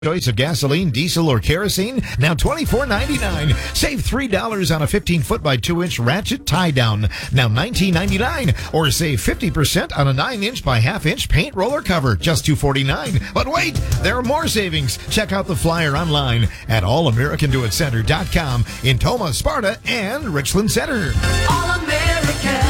Choice of gasoline, diesel, or kerosene, now $24.99. Save $3 on a 15-foot by 2-inch ratchet tie-down, now $19.99. Or save 50% on a 9-inch by half-inch paint roller cover, just $249. But wait, there are more savings. Check out the flyer online at allamericandoitcenter.com in Toma, Sparta, and Richland Center. All American.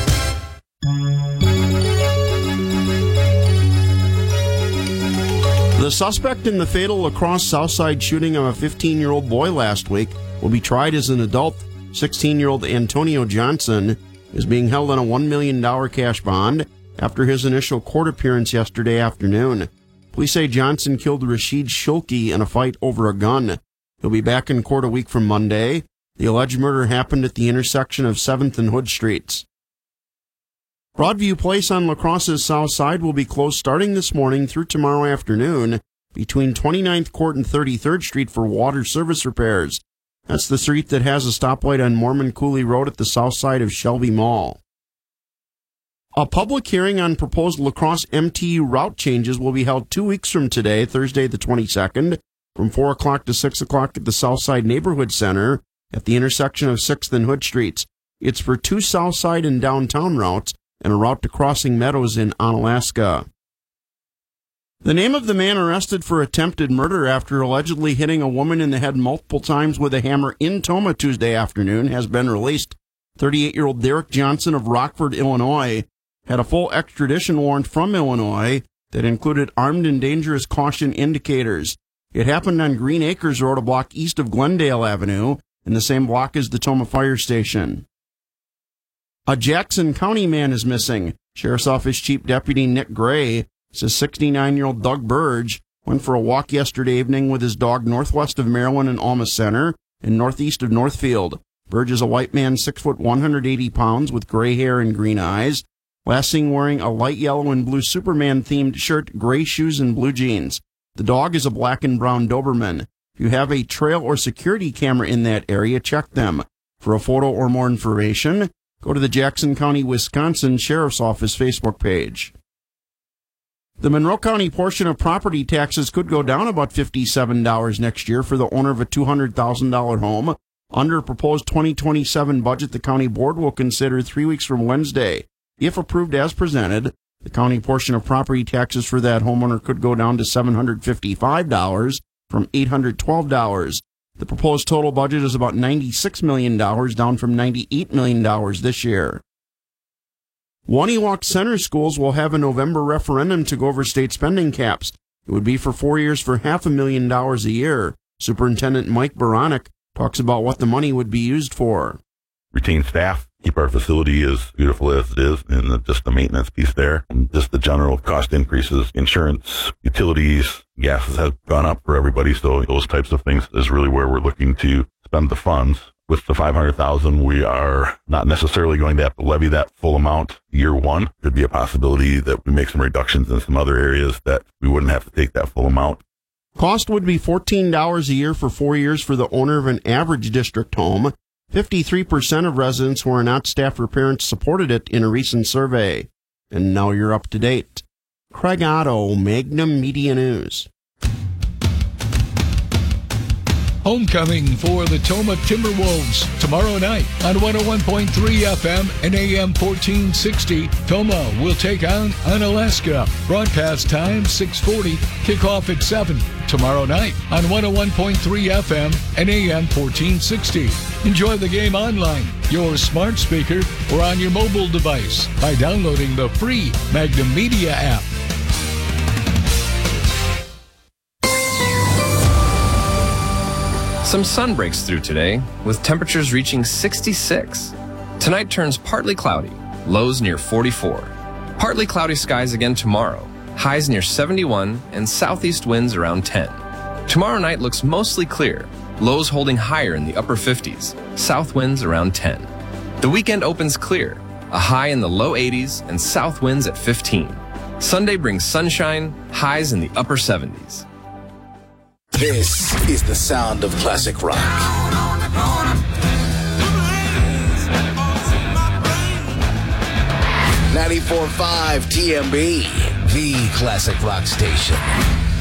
The suspect in the fatal La Crosse Southside shooting of a 15-year-old boy last week will be tried as an adult. 16-year-old Antonio Johnson is being held on a $1 million cash bond after his initial court appearance yesterday afternoon. Police say Johnson killed Rashid Shulky in a fight over a gun. He'll be back in court a week from Monday. The alleged murder happened at the intersection of 7th and Hood Streets. Broadview Place on La Crosse's south side will be closed starting this morning through tomorrow afternoon between 29th Court and 33rd Street for water service repairs. That's the street that has a stoplight on Mormon Cooley Road at the south side of Shelby Mall. A public hearing on proposed La Crosse MTU route changes will be held 2 weeks from today, Thursday the 22nd, from 4 o'clock to 6 o'clock at the Southside Neighborhood Center at the intersection of 6th and Hood Streets. It's for 2 Southside and downtown routes and a route to Crossing Meadows in Onalaska. The name of the man arrested for attempted murder after allegedly hitting a woman in the head multiple times with a hammer in Toma Tuesday afternoon has been released. 38-year-old Derek Johnson of Rockford, Illinois, had a full extradition warrant from Illinois that included armed and dangerous caution indicators. It happened on Green Acres Road, a block east of Glendale Avenue, in the same block as the Toma Fire Station. A Jackson County man is missing. Sheriff's Office Chief Deputy Nick Gray says 69-year-old Doug Burge went for a walk yesterday evening with his dog northwest of Maryland and Alma Center and northeast of Northfield. Burge is a white man, 6 foot, 180 pounds, with gray hair and green eyes. Last seen wearing a light yellow and blue Superman-themed shirt, gray shoes, and blue jeans. The dog is a black and brown Doberman. If you have a trail or security camera in that area, check them. For a photo or more information, go to the Jackson County, Wisconsin Sheriff's Office Facebook page. The Monroe County portion of property taxes could go down about $57 next year for the owner of a $200,000 home. Under a proposed 2027 budget, the county board will consider 3 weeks from Wednesday. If approved as presented, the county portion of property taxes for that homeowner could go down to $755 from $812. The proposed total budget is about $96 million, down from $98 million this year. Waniwak Center Schools will have a November referendum to go over state spending caps. It would be for 4 years for $500,000 a year. Superintendent Mike Baranek talks about what the money would be used for. Retain staff, keep our facility as beautiful as it is, and just the maintenance piece there, and just the general cost increases, insurance, utilities, gases have gone up for everybody, so those types of things is really where we're looking to spend the funds. With the $500,000, we are not necessarily going to have to levy that full amount year one. Could be a possibility that we make some reductions in some other areas that we wouldn't have to take that full amount. Cost would be $14 a year for 4 years for the owner of an average district home. 53% of residents who are not staff or parents supported it in a recent survey. And now you're up to date. Craig Otto, Magnum Media News. Homecoming for the Toma Timberwolves tomorrow night on 101.3 FM and AM 1460. Toma will take on Onalaska. Broadcast time 6:40. Kickoff at 7 tomorrow night on 101.3 FM and AM 1460. Enjoy the game online, your smart speaker, or on your mobile device by downloading the free Magnum Media app. Some sun breaks through today, with temperatures reaching 66. Tonight turns partly cloudy, lows near 44. Partly cloudy skies again tomorrow, highs near 71, and southeast winds around 10. Tomorrow night looks mostly clear, lows holding higher in the upper 50s, south winds around 10. The weekend opens clear, a high in the low 80s and south winds at 15. Sunday brings sunshine, highs in the upper 70s. This is the sound of classic rock. 94.5 TMB, the classic rock station.